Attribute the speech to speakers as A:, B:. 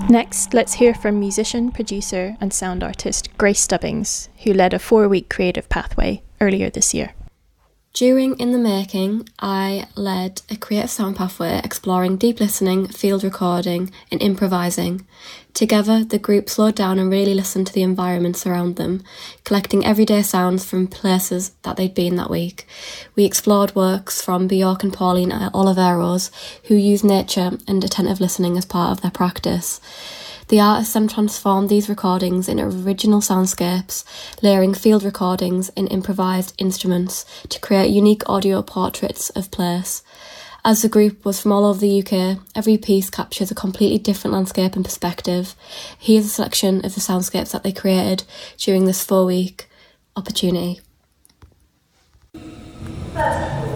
A: Next, let's hear from musician, producer and sound artist Grace Stubbings, who led a 4-week creative pathway earlier this year.
B: During In the Making, I led a creative sound pathway exploring deep listening, field recording and improvising. Together, the group slowed down and really listened to the environments around them, collecting everyday sounds from places that they'd been that week. We explored works from Bjork and Pauline Oliveros, who use nature and attentive listening as part of their practice. The artists then transformed these recordings into original soundscapes, layering field recordings and improvised instruments to create unique audio portraits of place. As the group was from all over the UK, every piece captures a completely different landscape and perspective. Here's a selection of the soundscapes that they created during this 4-week opportunity.